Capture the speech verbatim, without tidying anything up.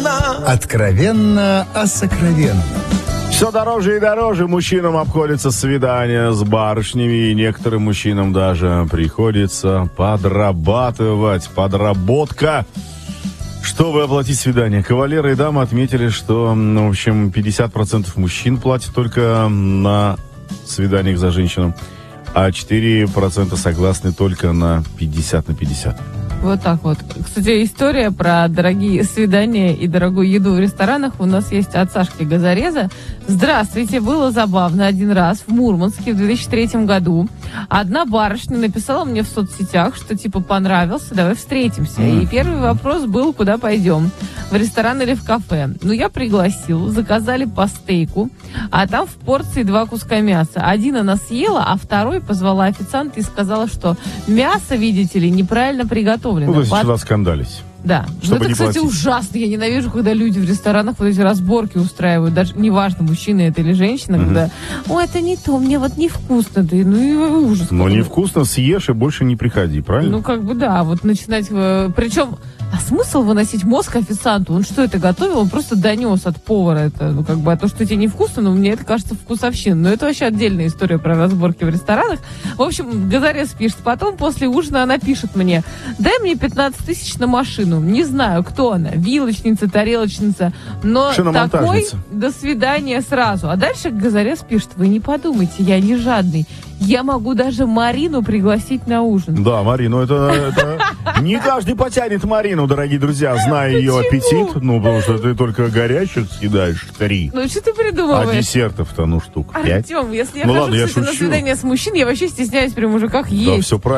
откровенно. Откровенно о сокровенном. Все дороже и дороже мужчинам обходится свидание с барышнями, и некоторым мужчинам даже приходится подрабатывать. Подработка, чтобы оплатить свидание. Кавалеры и дамы отметили, что, ну, в общем, пятьдесят процентов мужчин платят только на свиданиях за женщину, а четыре процента согласны только на пятьдесят на пятьдесят. Вот так вот. Кстати, история про дорогие свидания и дорогую еду в ресторанах у нас есть от Сашки Газореза. Здравствуйте, было забавно один раз в Мурманске в две тысячи третьем году. Одна барышня написала мне в соцсетях, что типа понравился, давай встретимся. Mm. И первый вопрос был, куда пойдем? В ресторан или в кафе? Ну, я пригласил, заказали по стейку, а там в порции два куска мяса. Один она съела, а второй позвала официанта и сказала, что мясо, видите ли, неправильно приготовлено. Ну, то есть Под... сюда скандались. Да. Чтобы это, не кстати, платить. ужасно. Я ненавижу, когда люди в ресторанах вот эти разборки устраивают. Даже неважно, мужчина это или женщина, mm-hmm. когда ой, это не то, мне вот невкусно. Да, ну и ужас. Но невкусно съешь и больше не приходи, правильно? Ну, как бы да. Вот начинать... Причем, а смысл выносить мозг официанту? Он что это готовил? Он просто донес от повара это. Ну, как бы, а то, что тебе невкусно, ну, мне это кажется вкусовщина. Но это вообще отдельная история про разборки в ресторанах. В общем, Газорез пишет. Потом, после ужина, она пишет мне: дай мне пятнадцать тысяч на машину. Не знаю, кто она. Вилочница, тарелочница. Но такой до свидания сразу. А дальше Газорез пишет: вы не подумайте, я не жадный. Я могу даже Марину пригласить на ужин. Да, Марину, это, это... не каждый потянет Марину, дорогие друзья, зная ее аппетит. Ну, потому что ты только горячих съедаешь три. Ну, что ты придумываешь? А десертов-то, ну, штук пять. Артем, если я ну, хожу, ладно, я кстати, на шучу. свидание с мужчиной, я вообще стесняюсь при мужиках есть. Да, все правильно.